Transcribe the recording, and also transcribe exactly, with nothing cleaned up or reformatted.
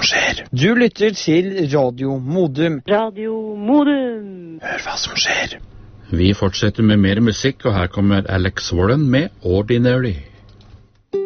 som skjer. Du lytter til Radio Modum. Radio Modum. Hør hva som skjer. Vi fortsetter med mer musikk, og her kommer Alex Warren med Ordinary.